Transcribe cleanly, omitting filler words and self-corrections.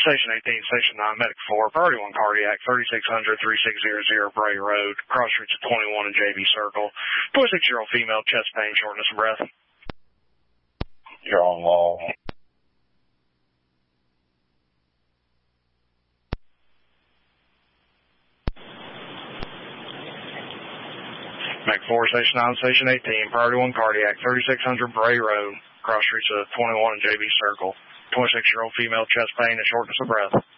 Station 18, Station 9, Medic 4, Priority 1 Cardiac, 3600-3600 Bray Road, cross streets of 21 and JB Circle. 26-year-old female, chest pain, shortness of breath. You're on wall. Medic 4, Station 9, Station 18, Priority 1 Cardiac, 3600 Bray Road, cross streets of 21 and JB Circle. 26-year-old female, chest pain and shortness of breath.